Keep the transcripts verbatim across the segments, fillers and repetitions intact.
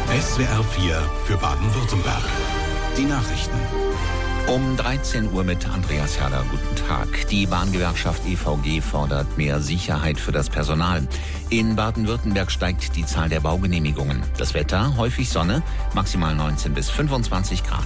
S W R vier für Baden-Württemberg. Die Nachrichten. Um dreizehn Uhr mit Andreas Herder. Guten Tag. Die Bahngewerkschaft E V G fordert mehr Sicherheit für das Personal. In Baden-Württemberg steigt die Zahl der Baugenehmigungen. Das Wetter, häufig Sonne, maximal neunzehn bis fünfundzwanzig Grad.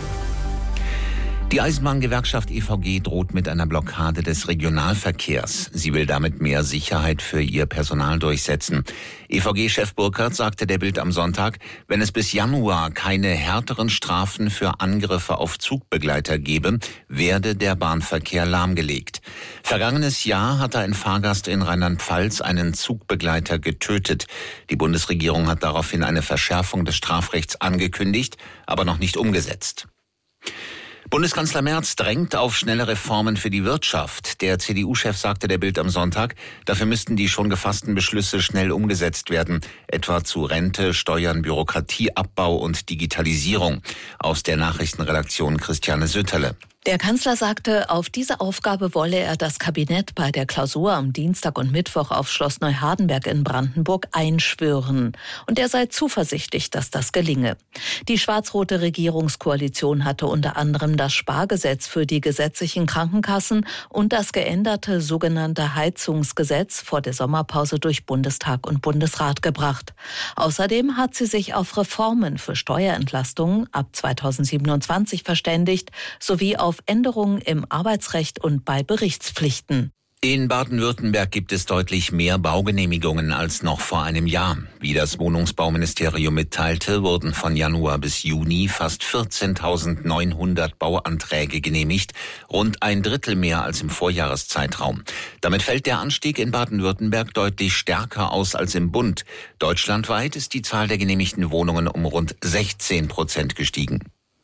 Die Eisenbahngewerkschaft E V G droht mit einer Blockade des Regionalverkehrs. Sie will damit mehr Sicherheit für ihr Personal durchsetzen. E V G-Chef Burkhardt sagte der Bild am Sonntag, wenn es bis Januar keine härteren Strafen für Angriffe auf Zugbegleiter gebe, werde der Bahnverkehr lahmgelegt. Vergangenes Jahr hatte ein Fahrgast in Rheinland-Pfalz einen Zugbegleiter getötet. Die Bundesregierung hat daraufhin eine Verschärfung des Strafrechts angekündigt, aber noch nicht umgesetzt. Bundeskanzler Merz drängt auf schnelle Reformen für die Wirtschaft. Der C D U-Chef sagte der Bild am Sonntag, dafür müssten die schon gefassten Beschlüsse schnell umgesetzt werden, etwa zu Rente, Steuern, Bürokratieabbau und Digitalisierung. Aus der Nachrichtenredaktion Christiane Sütterle. Der Kanzler sagte, auf diese Aufgabe wolle er das Kabinett bei der Klausur am Dienstag und Mittwoch auf Schloss Neuhardenberg in Brandenburg einschwören. Und er sei zuversichtlich, dass das gelinge. Die schwarz-rote Regierungskoalition hatte unter anderem das Spargesetz für die gesetzlichen Krankenkassen und das geänderte sogenannte Heizungsgesetz vor der Sommerpause durch Bundestag und Bundesrat gebracht. Außerdem hat sie sich auf Reformen für Steuerentlastungen ab zweitausendsiebenundzwanzig verständigt, sowie auf Änderungen im Arbeitsrecht und bei Berichtspflichten. In Baden-Württemberg gibt es deutlich mehr Baugenehmigungen als noch vor einem Jahr. Wie das Wohnungsbauministerium mitteilte, wurden von Januar bis Juni fast vierzehntausendneunhundert Bauanträge genehmigt, rund ein Drittel mehr als im Vorjahreszeitraum. Damit fällt der Anstieg in Baden-Württemberg deutlich stärker aus als im Bund. Deutschlandweit ist die Zahl der genehmigten Wohnungen um rund sechzehn Prozent gestiegen.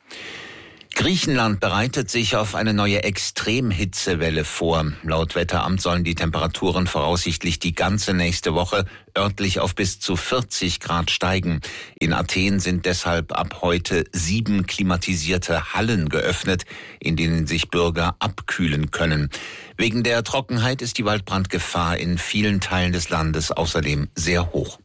Griechenland bereitet sich auf eine neue Extremhitzewelle vor. Laut Wetteramt sollen die Temperaturen voraussichtlich die ganze nächste Woche örtlich auf bis zu vierzig Grad steigen. In Athen sind deshalb ab heute sieben klimatisierte Hallen geöffnet, in denen sich Bürger abkühlen können. Wegen der Trockenheit ist die Waldbrandgefahr in vielen Teilen des Landes außerdem sehr hoch.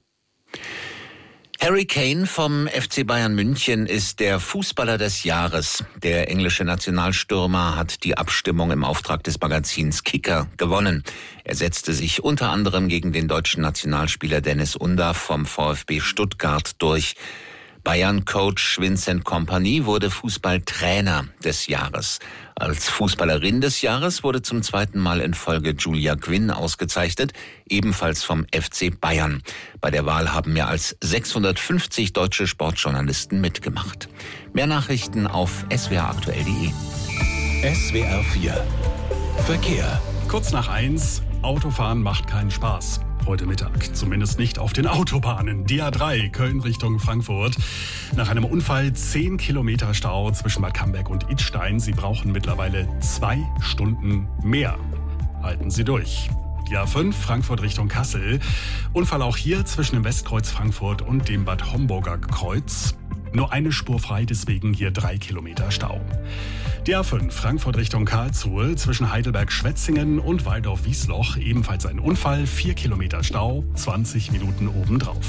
Harry Kane vom F C Bayern München ist der Fußballer des Jahres. Der englische Nationalstürmer hat die Abstimmung im Auftrag des Magazins Kicker gewonnen. Er setzte sich unter anderem gegen den deutschen Nationalspieler Dennis Undaff vom VfB Stuttgart durch. Bayern-Coach Vincent Kompany wurde Fußballtrainer des Jahres. Als Fußballerin des Jahres wurde zum zweiten Mal in Folge Julia Quinn ausgezeichnet, ebenfalls vom F C Bayern. Bei der Wahl haben mehr als sechshundertfünfzig deutsche Sportjournalisten mitgemacht. Mehr Nachrichten auf s w r aktuell punkt de. S W R vier Verkehr. Kurz nach eins, Autofahren macht keinen Spaß. Heute Mittag, zumindest nicht auf den Autobahnen. D A drei, Köln Richtung Frankfurt. Nach einem Unfall zehn Kilometer Stau zwischen Bad Camberg und Idstein. Sie brauchen mittlerweile zwei Stunden mehr. Halten Sie durch. D A fünf, Frankfurt Richtung Kassel. Unfall auch hier zwischen dem Westkreuz Frankfurt und dem Bad Homburger Kreuz. Nur eine Spur frei, deswegen hier drei Kilometer Stau. D A fünf, Frankfurt Richtung Karlsruhe, zwischen Heidelberg-Schwetzingen und Waldorf-Wiesloch. Ebenfalls ein Unfall, vier Kilometer Stau, zwanzig Minuten obendrauf.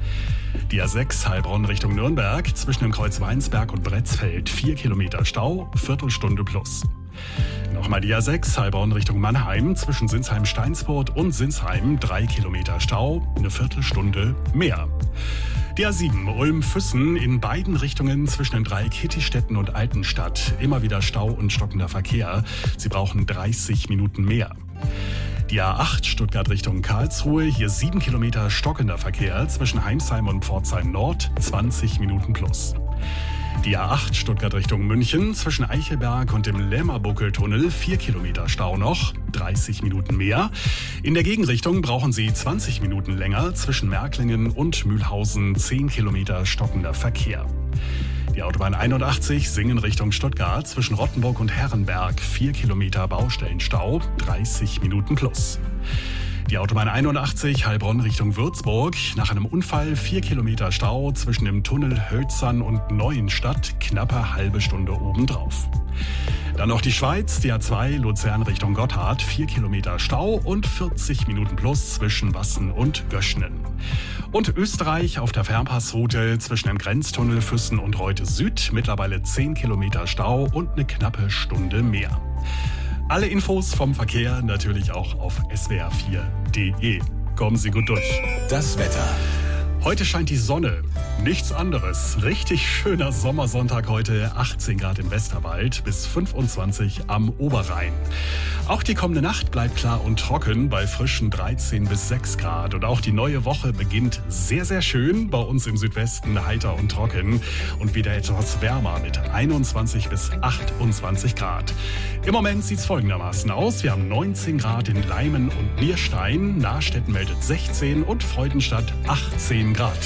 D A sechs, Heilbronn Richtung Nürnberg, zwischen dem Kreuz Weinsberg und Bretzfeld. vier Kilometer Stau, Viertelstunde plus. Nochmal D A sechs, Heilbronn Richtung Mannheim, zwischen Sinsheim-Steinsport und Sinsheim. drei Kilometer Stau, eine Viertelstunde mehr. D A sieben, Ulm-Füssen, in beiden Richtungen zwischen dem Dreieck Hittistetten und Altenstadt. Immer wieder Stau und stockender Verkehr. Sie brauchen dreißig Minuten mehr. Die A acht, Stuttgart Richtung Karlsruhe, hier sieben Kilometer stockender Verkehr zwischen Heimsheim und Pforzheim Nord, zwanzig Minuten plus. Die A acht, Stuttgart Richtung München, zwischen Eichelberg und dem Lämmerbuckeltunnel, vier Kilometer Stau noch, dreißig Minuten mehr. In der Gegenrichtung brauchen Sie zwanzig Minuten länger, zwischen Märklingen und Mühlhausen, zehn Kilometer stockender Verkehr. Die Autobahn einundachtzig, Singen Richtung Stuttgart, zwischen Rottenburg und Herrenberg, vier Kilometer Baustellenstau, dreißig Minuten plus. Die Autobahn einundachtzig, Heilbronn Richtung Würzburg. Nach einem Unfall vier Kilometer Stau zwischen dem Tunnel Hölzern und Neuenstadt. Knappe halbe Stunde obendrauf. Dann noch die Schweiz, die A zwei Luzern Richtung Gotthard, vier Kilometer Stau und vierzig Minuten plus zwischen Wassen und Göschnen. Und Österreich auf der Fernpassroute zwischen dem Grenztunnel Füssen und Reute Süd, mittlerweile zehn Kilometer Stau und eine knappe Stunde mehr. Alle Infos vom Verkehr natürlich auch auf s w r vier punkt d e. Kommen Sie gut durch. Das Wetter. Heute scheint die Sonne. Nichts anderes. Richtig schöner Sommersonntag heute. achtzehn Grad im Westerwald bis fünfundzwanzig am Oberrhein. Auch die kommende Nacht bleibt klar und trocken bei frischen dreizehn bis sechs Grad. Und auch die neue Woche beginnt sehr, sehr schön. Bei uns im Südwesten heiter und trocken. Und wieder etwas wärmer mit einundzwanzig bis achtundzwanzig Grad. Im Moment sieht es folgendermaßen aus. Wir haben neunzehn Grad in Leimen und Nierstein. Nahstetten meldet sechzehn und Freudenstadt achtzehn Grad.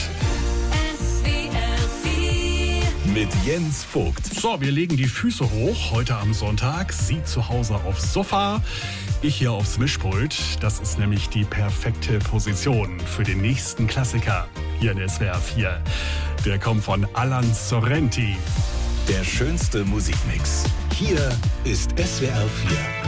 Mit Jens Vogt. So, wir legen die Füße hoch heute am Sonntag. Sie zu Hause aufs Sofa, ich hier aufs Mischpult. Das ist nämlich die perfekte Position für den nächsten Klassiker hier in S W R vier. Der kommt von Alan Sorrenti. Der schönste Musikmix. Hier ist S W R vier.